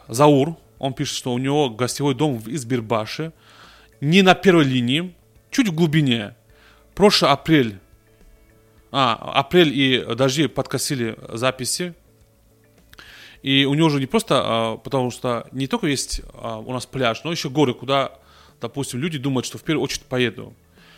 Заур, он пишет, что у него гостевой дом в Избирбаше, не на первой линии, чуть в глубине. Прошлый апрель и дожди подкосили записи. И у него уже не просто, потому что не только есть у нас пляж, но еще горы, куда, допустим, люди думают, что в первую очередь поеду.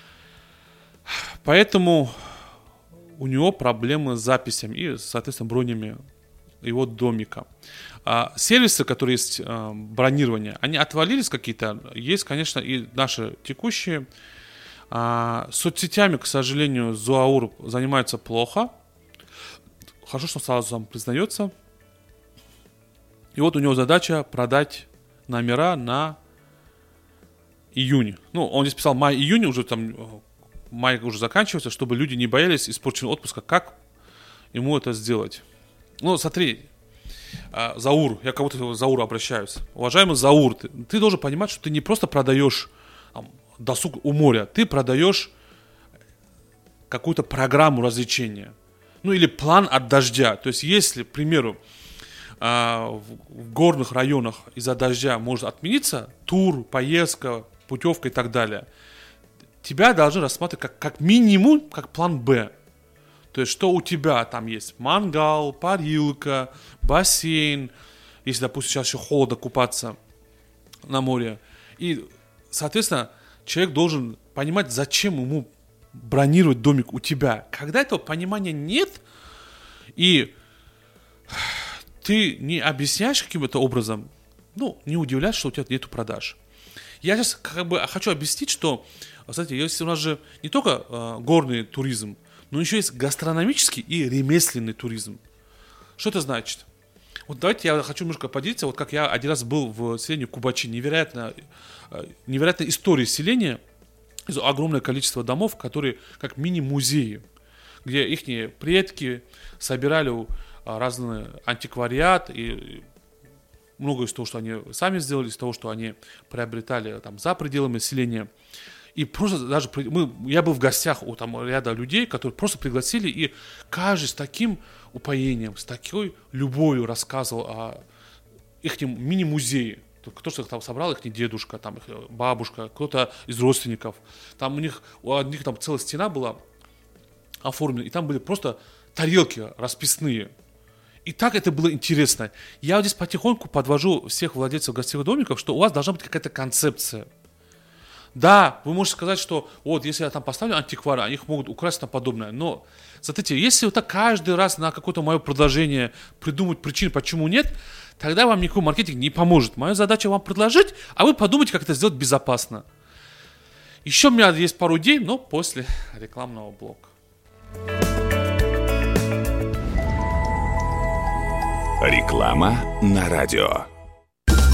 Поэтому у него проблемы с записями и, соответственно, бронями его домика. Сервисы, которые есть, бронирование, они отвалились какие-то. Есть, конечно, и наши текущие. Соцсетями, к сожалению, Заур занимается плохо. Хорошо, что сразу сам признается. И вот у него задача продать номера на июнь. Ну, он здесь писал май-июнь, уже там май уже заканчивается, чтобы люди не боялись испорченного отпуска. Как ему это сделать? Ну, смотри, Заур, я к кому-то Зауру обращаюсь. Уважаемый Заур, ты должен понимать, что ты не просто продаешь досуг у моря, ты продаешь какую-то программу развлечения. Ну, или план от дождя. То есть, если, к примеру, в горных районах из-за дождя может отмениться тур, поездка, путевка и так далее, тебя должны рассматривать как минимум, как план Б. То есть, что у тебя там есть мангал, парилка, бассейн, если, допустим, сейчас еще холодно купаться на море. И, соответственно, человек должен понимать, зачем ему бронировать домик у тебя. Когда этого понимания нет, и ты не объясняешь каким-то образом, ну, не удивляйся, что у тебя нету продаж. Я сейчас хочу объяснить, что, кстати, есть у нас же не только горный туризм, но еще есть гастрономический и ремесленный туризм. Что это значит? Вот давайте я хочу немножко поделиться, вот как я один раз был в селении Кубачи, невероятная история селения, огромное количество домов, которые как мини-музеи, где их предки собирали разный антиквариат и многое из того, что они сами сделали, из того, что они приобретали там за пределами селения. И просто даже я был в гостях у там ряда людей, которые просто пригласили, и каждый с таким упоением, с такой любовью рассказывал о их мини-музее. Кто-то там собрал, их дедушка, там их бабушка, кто-то из родственников. Там у одних там целая стена была оформлена, и там были просто тарелки расписные. И так это было интересно. Я вот здесь потихоньку подвожу всех владельцев гостевых домиков, что у вас должна быть какая-то концепция. Да, вы можете сказать, что вот если я там поставлю антиквара, их могут украсть и тому подобное. Но, смотрите, если вот так каждый раз на какое-то мое предложение придумать причины, почему нет, тогда вам никакой маркетинг не поможет. Моя задача вам предложить, а вы подумайте, как это сделать безопасно. Еще у меня есть пару идей, но после рекламного блока. Реклама на радио.